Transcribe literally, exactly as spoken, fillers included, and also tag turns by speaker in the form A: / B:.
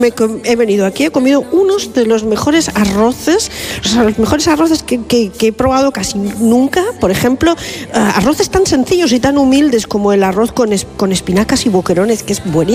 A: Me he venido aquí, he comido unos de los mejores arroces, o sea, los mejores arroces que, que, que he probado casi nunca. Por ejemplo, uh, arroces tan sencillos y tan humildes como el arroz con, es, con espinacas y boquerones, que es buenísimo.